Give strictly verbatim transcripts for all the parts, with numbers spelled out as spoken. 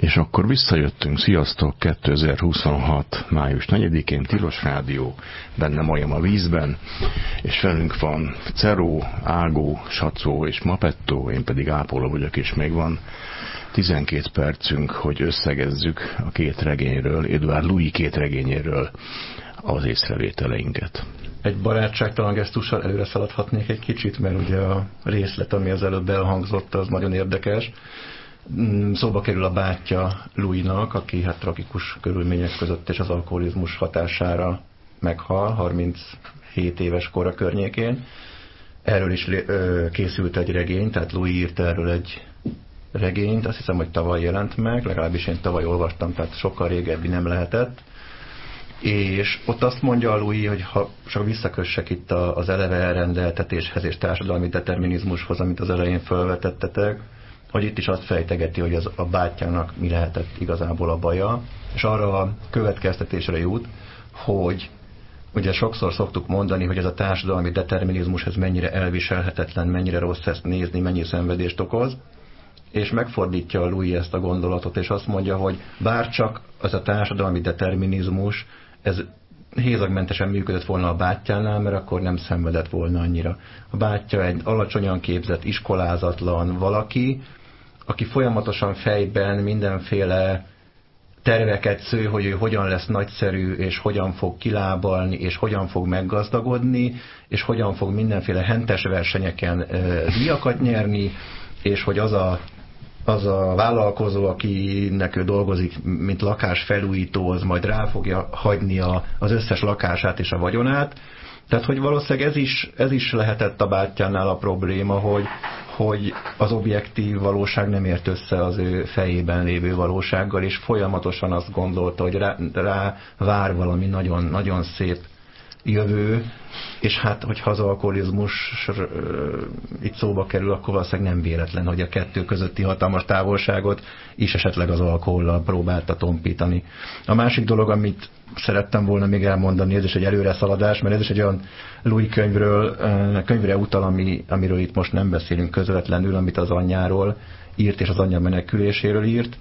És akkor visszajöttünk, sziasztok, kétezer-huszonhat. május negyedikén, Tilos Rádió, benne majom a vízben, és velünk van Ceró, Ágó, Sacó és Mapetto, én pedig Ápola vagyok, és még van tizenkét percünk, hogy összegezzük a két regényről, Édouard Louis két regényéről az észrevételeinket. Egy barátságtalan gesztussal előre szaladhatnék egy kicsit, mert ugye a részlet, ami az előbb elhangzott, az nagyon érdekes. Szóba kerül a bátyja Louisnak, aki hát tragikus körülmények között és az alkoholizmus hatására meghal, harminchét éves kora környékén. Erről is készült egy regény, tehát Louis írt erről egy regényt, azt hiszem, hogy tavaly jelent meg, legalábbis én tavaly olvastam, tehát sokkal régebbi nem lehetett. És ott azt mondja a Louis, hogy ha csak visszakössek itt az eleve elrendeltetéshez és társadalmi determinizmushoz, amit az elején felvetettetek, hogy itt is azt fejtegeti, hogy az a bátyjának mi lehetett igazából a baja, és arra a következtetésre jut, hogy ugye sokszor szoktuk mondani, hogy ez a társadalmi determinizmus ez mennyire elviselhetetlen, mennyire rossz ezt nézni, mennyi szenvedést okoz, és megfordítja a Louis ezt a gondolatot, és azt mondja, hogy bárcsak az a társadalmi determinizmus, ez hézagmentesen működött volna a bátyjánál, mert akkor nem szenvedett volna annyira. A bátyja egy alacsonyan képzett, iskolázatlan valaki, aki folyamatosan fejben mindenféle terveket sző, hogy ő hogyan lesz nagyszerű, és hogyan fog kilábalni, és hogyan fog meggazdagodni, és hogyan fog mindenféle hentes versenyeken e, díjakat nyerni, és hogy az a, az a vállalkozó, akinek ő dolgozik, mint lakásfelújító, az majd rá fogja hagyni a, az összes lakását és a vagyonát. Tehát, hogy valószínűleg ez is, ez is lehetett a bátyjánál a probléma, hogy, hogy az objektív valóság nem ért össze az ő fejében lévő valósággal, és folyamatosan azt gondolta, hogy rá, rá vár valami nagyon, nagyon szép jövő, és hát, hogyha az alkoholizmus uh, itt szóba kerül, akkor valószínűleg nem véletlen, hogy a kettő közötti hatalmas távolságot is esetleg az alkohollal próbálta tompítani. A másik dolog, amit szerettem volna még elmondani, ez is egy előreszaladás, mert ez is egy olyan Louis könyvről, uh, könyvre utal, ami, amiről itt most nem beszélünk közvetlenül, amit az anyjáról írt, és az anyja meneküléséről írt.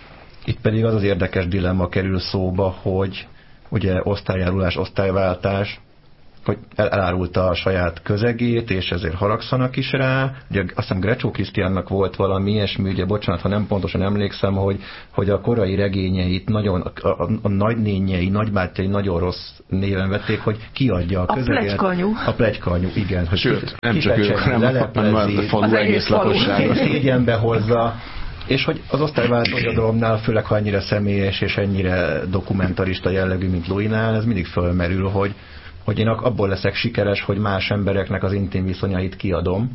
Itt pedig az az érdekes dilemma kerül szóba, hogy ugye osztályjárulás, osztályváltás, hogy elárulta a saját közegét, és ezért haragszanak is rá. Ugye azt hiszem Grecsó Krisztiánnak volt valami ilyesmi, ugye bocsánat, ha nem pontosan emlékszem, hogy, hogy a korai regényeit nagyon, a, a, a nagynényei, nagybátyjai nagyon rossz néven vették, hogy kiadja a közeget. A pletykaanyu. A pletykaanyu, igen. Hogy sőt, nem csak ők, hanem a falu egész lakosságot. Szégyenbe hozza. És hogy az osztályváltó irodalomnál, főleg ha ennyire személyes és ennyire dokumentarista jellegű, mint Louisnál, ez mindig fölmerül, hogy, hogy én abból leszek sikeres, hogy más embereknek az intim viszonyait kiadom.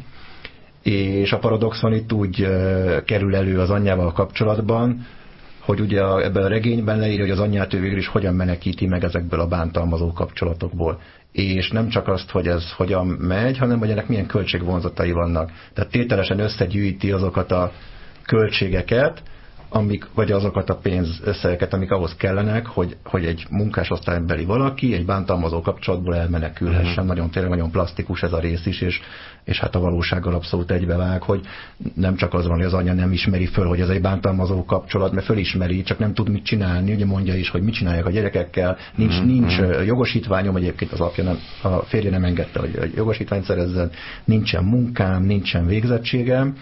És a paradoxon itt úgy uh, kerül elő az anyjával kapcsolatban, hogy ugye a, ebben a regényben leírja, hogy az anyját ő végül is hogyan menekíti meg ezekből a bántalmazó kapcsolatokból. És nem csak azt, hogy ez hogyan megy, hanem hogy ennek milyen költségvonzatai vannak. Tehát tételesen összegyűjti azokat a költségeket, amik, vagy azokat a pénzösszegeket, amik ahhoz kellenek, hogy, hogy egy munkásosztálybeli valaki egy bántalmazó kapcsolatból elmenekülhessen. Uh-huh. Nagyon tényleg nagyon plastikus ez a rész is, és, és hát a valósággal abszolút egybevág, hogy nem csak az van, hogy az anya nem ismeri föl, hogy ez egy bántalmazó kapcsolat, mert fölismeri, csak nem tud mit csinálni. Ugye mondja is, hogy mit csinálják a gyerekekkel, nincs, uh-huh. nincs jogosítványom, egyébként az apja nem, a férje nem engedte, hogy jogosítványt szerezzen, nincsen munkám, nincsen végzettségem.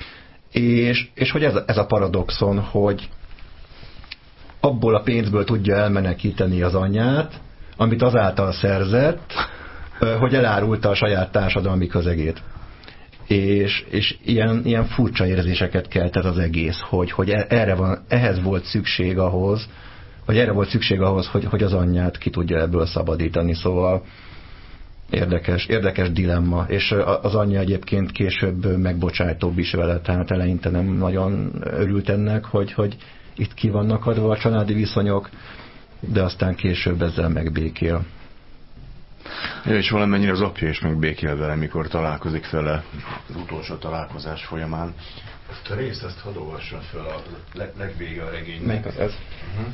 És, és hogy ez, ez a paradoxon, hogy abból a pénzből tudja elmenekíteni az anyját, amit azáltal szerzett, hogy elárulta a saját társadalmi közegét. És, és ilyen, ilyen furcsa érzéseket keltett az egész, hogy, hogy erre van, ehhez volt szükség ahhoz, vagy erre volt szükség ahhoz, hogy, hogy az anyját ki tudja ebből szabadítani. Szóval Érdekes, érdekes dilemma, és az anyja egyébként később megbocsájtóbb is vele, tehát eleinte nem nagyon örült ennek, hogy, hogy itt ki vannak adva a családi viszonyok, de aztán később ezzel megbékél. Ja, és valamennyire az apja is megbékél vele, mikor találkozik vele az utolsó találkozás folyamán. Ezt a részt, ezt hadd olvassam fel a leg, legvége a regénynek. Melyik az ez? Uh-huh.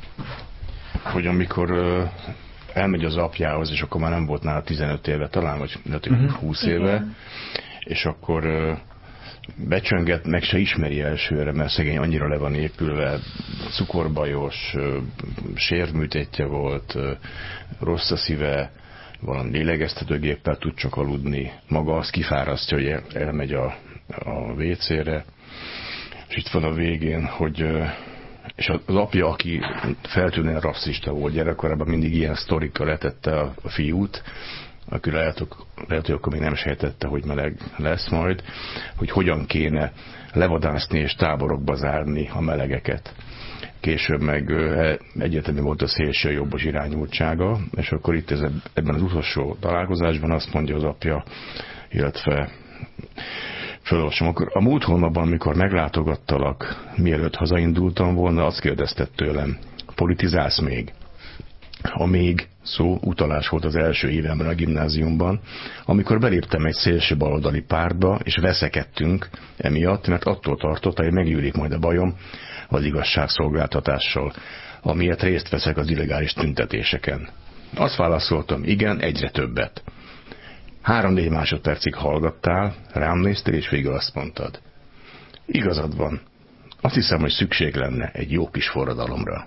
Hogy amikor uh, elmegy az apjához, és akkor már nem volt nála tizenöt éve talán, vagy uh-huh. húsz éve, uh-huh. és akkor uh, becsönget, meg se ismeri elsőre, mert szegény annyira le van épülve, cukorbajos, sérműtétje volt, rossz a szíve, valami lélegeztetőgéppel tud csak aludni, maga azt kifárasztja, hogy elmegy a, a vécére, és itt van a végén, hogy és az apja, aki feltűnően rasszista volt gyerekkorában, mindig ilyen sztorikkal letette a fiút, aki lehet, lehet, hogy akkor még nem sejtette, hogy meleg lesz majd, hogy hogyan kéne levadászni és táborokba zárni a melegeket. Később meg egyértelmű volt a szélső jobbos irányultsága, és akkor itt ez, ebben az utolsó találkozásban azt mondja az apja, illetve felolvasom, akkor a múlt hónapban, amikor meglátogattalak, mielőtt hazaindultam volna, azt kérdezted tőlem, politizálsz még? A még szó utalás volt az első évemben a gimnáziumban, amikor beléptem egy szélső baloldali pártba, és veszekedtünk emiatt, mert attól tartotta, hogy meggyűlik majd a bajom az igazságszolgáltatással, amiért részt veszek az illegális tüntetéseken. Azt válaszoltam, igen, egyre többet. Három-négy másodpercig hallgattál, rám néztél, és végül azt mondtad. Igazad van. Azt hiszem, hogy szükség lenne egy jó kis forradalomra.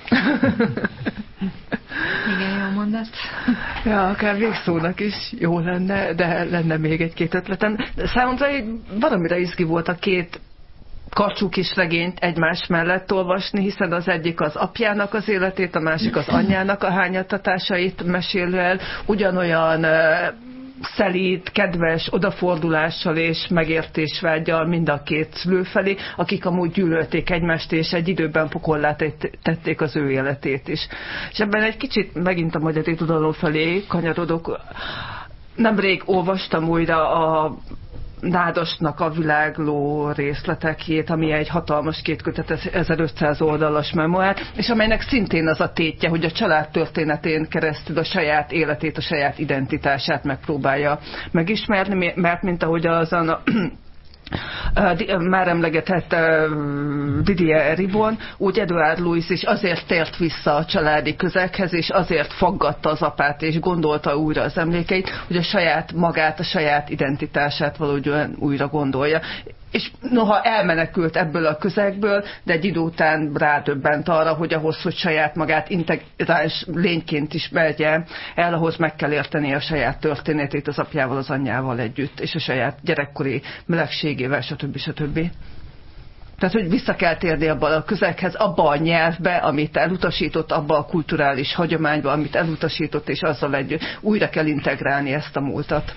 Igen, jó mondat. Ja, akár végszónak is jó lenne, de lenne még egy-két ötletem. Számomra valamire izgi volt a két karcsú kis regényt egymás mellett olvasni, hiszen az egyik az apjának az életét, a másik az anyjának a hányattatásait mesél el, ugyanolyan szelíd, kedves odafordulással és megértésvággyal mind a két szülő felé, akik amúgy gyűlölték egymást, és egy időben pokollá tették az ő életét is. És ebben egy kicsit megint a magyar irodalom felé kanyarodok. Nemrég olvastam újra a Nádasnak a világló részletekjét, ami egy hatalmas kétkötetes ezerötszáz oldalas memoár, és amelynek szintén az a tétje, hogy a család történetén keresztül a saját életét, a saját identitását megpróbálja megismerni, mert mint ahogy azon a már emlegetett Didier Ribon, úgy Edouard Louis is azért tért vissza a családi közeghez, és azért faggatta az apát, és gondolta újra az emlékeit, hogy a saját magát, a saját identitását valahogyan újra gondolja. És noha elmenekült ebből a közegből, de egy idő után rádöbbent arra, hogy ahhoz, hogy saját magát integrális lényként is megye el, ahhoz meg kell érteni a saját történetét az apjával, az anyjával együtt, és a saját gyerekkori melegségével, stb. stb. Tehát, hogy vissza kell térni abban a közeghez, abba a nyelvbe, amit elutasított, abba a kulturális hagyományba, amit elutasított, és azzal együtt újra kell integrálni ezt a múltat.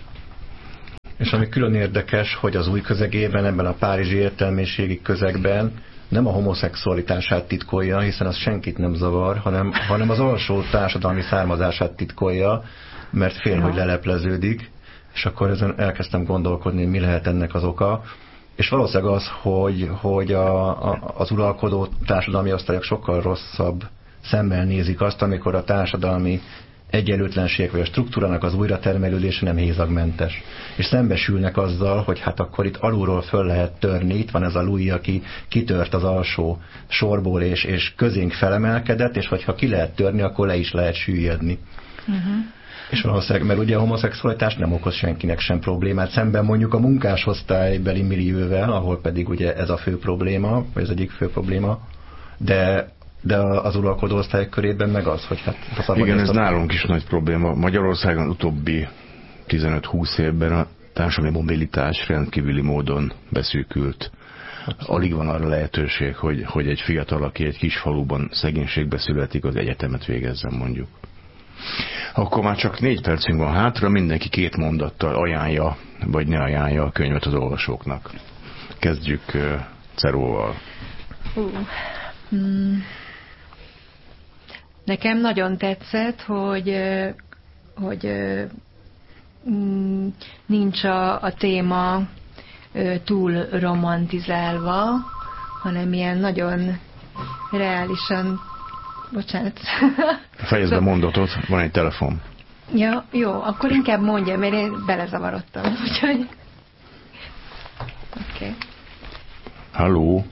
És ami külön érdekes, hogy az új közegében, ebben a párizsi értelmiségi közegben nem a homoszexualitását titkolja, hiszen az senkit nem zavar, hanem, hanem az alsó társadalmi származását titkolja, mert fél, ja. hogy lelepleződik, és akkor ezen elkezdtem gondolkodni, mi lehet ennek az oka. És valószínűleg az, hogy, hogy a, a, az uralkodó társadalmi osztályok sokkal rosszabb szemmel nézik azt, amikor a társadalmi egyenlőtlenségek vagy a struktúrának az újratermelődése nem hézagmentes. És szembesülnek azzal, hogy hát akkor itt alulról föl lehet törni, itt van ez a Louis, aki kitört az alsó sorból, és, és közénk felemelkedett, és hogyha ki lehet törni, akkor le is lehet süllyedni. Uh-huh. És valószínűleg, mert ugye a homoszexualitás nem okoz senkinek sem problémát, szemben mondjuk a munkásosztálybeli millióvel, ahol pedig ugye ez a fő probléma, vagy az egyik fő probléma, de de az uralkodó osztályok körében meg az, hogy hát... Az igen, ez nálunk is nagy probléma. Magyarországon utóbbi tizenöt-húsz évben a társadalmi mobilitás rendkívüli módon beszűkült. Alig van arra lehetőség, hogy, hogy egy fiatal, aki egy kis faluban szegénységbe születik, az egyetemet végezzen mondjuk. Akkor már csak négy percünk van hátra, mindenki két mondattal ajánlja, vagy ne ajánlja a könyvet az olvasóknak. Kezdjük uh, Ceróval. Uh. Hmm. Nekem nagyon tetszett, hogy, hogy nincs a, a téma túl romantizálva, hanem ilyen nagyon reálisan... Bocsánat. Fejezd be mondatot, van egy telefon. Ja, jó, akkor inkább mondja, mert én belezavarodtam. Úgyhogy... Oké. Okay. Halló.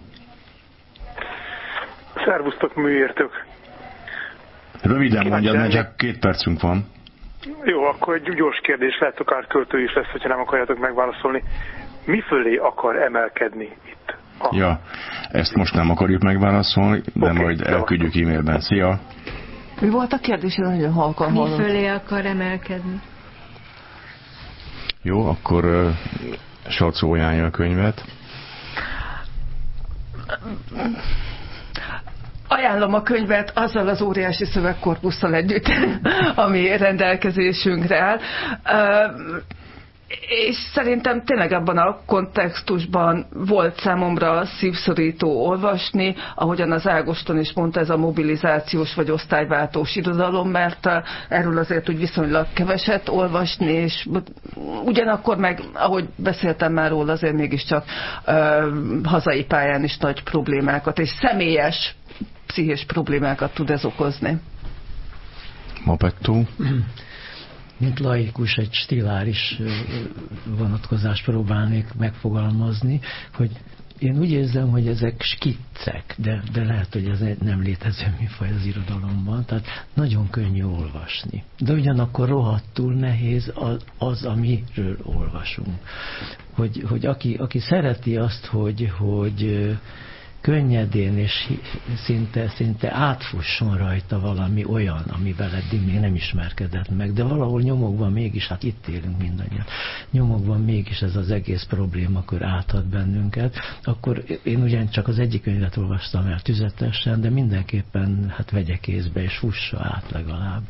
Szervusztok, műértök. Röviden mondjad, mert csak két percünk van. Jó, akkor egy gyors kérdés, lehet akár költő is lesz, hogyha nem akarjátok megválaszolni. mi fölé akar emelkedni itt? A... Ja, ezt most nem akarjuk megválaszolni, de Okay, majd elküldjük e-mailben. Szia! Mi volt a kérdés? Én nagyon halkan Mi hallom. fölé akar emelkedni? Jó, akkor uh, Sacó ajánlja a könyvet. Ajánlom a könyvet azzal az óriási szövegkorpusszal együtt, ami rendelkezésünkre áll. És szerintem tényleg abban a kontextusban volt számomra szívszorító olvasni, ahogyan az Ágoston is mondta, ez a mobilizációs vagy osztályváltós irodalom, mert erről azért úgy viszonylag keveset olvasni, és ugyanakkor meg, ahogy beszéltem már róla, azért mégiscsak uh, hazai pályán is nagy problémákat, és személyes pszichés problémákat tud ez okozni. Mapettó? Mint laikus egy stiláris vonatkozást próbálnék megfogalmazni, hogy én úgy érzem, hogy ezek skiccek, de, de lehet, hogy ez nem létező műfaj az irodalomban, tehát nagyon könnyű olvasni. De ugyanakkor rohadtul nehéz az, az amiről olvasunk. Hogy, hogy aki, aki szereti azt, hogy, hogy könnyedén és szinte, szinte átfusson rajta valami olyan, amivel eddig még nem ismerkedett meg, de valahol nyomokban mégis, hát itt élünk mindannyian, nyomokban mégis ez az egész problémakör átad bennünket, akkor én ugyancsak az egyik könyvet olvastam el tüzetesen, de mindenképpen hát vegye kézbe és fussa át legalább.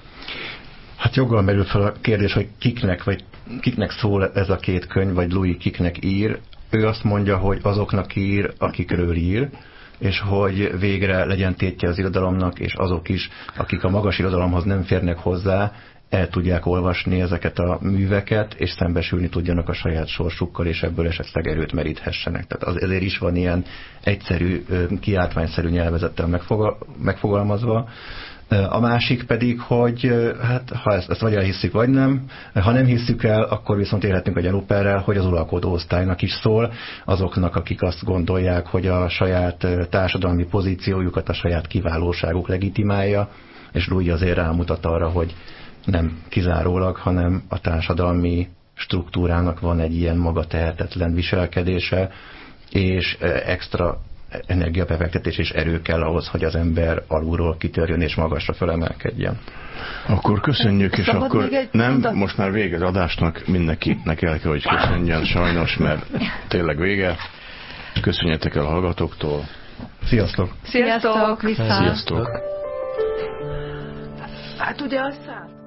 Hát joggal merül fel a kérdés, hogy kiknek, vagy kiknek szól ez a két könyv, vagy Louis kiknek ír. Ő azt mondja, hogy azoknak ír, akikről ír, és hogy végre legyen tétje az irodalomnak, és azok is, akik a magas irodalomhoz nem férnek hozzá, el tudják olvasni ezeket a műveket, és szembesülni tudjanak a saját sorsukkal, és ebből esetleg erőt meríthessenek. Tehát ezért is van ilyen egyszerű, kiáltványszerű nyelvezettel megfogalmazva. A másik pedig, hogy hát, ha ezt, ezt vagy elhisszük, vagy nem. Ha nem hisszük el, akkor viszont élhetünk a gyanúperrel, hogy az uralkodó osztálynak is szól, azoknak, akik azt gondolják, hogy a saját társadalmi pozíciójukat, a saját kiválóságuk legitimálja, és Louis azért rámutat arra, hogy nem kizárólag, hanem a társadalmi struktúrának van egy ilyen maga tehetetlen viselkedése, és extra energiabefektetés és erő kell ahhoz, hogy az ember alulról kitörjön és magasra felemelkedjen. Akkor köszönjük, és Szabad akkor nem, mondat? most már vége az adásnak, mindenkinek el kell, hogy köszönjön, sajnos, mert tényleg vége. Köszönjetek el a hallgatóktól. Sziasztok! Sziasztok! Vissza! Sziasztok! Hát ugye a szám...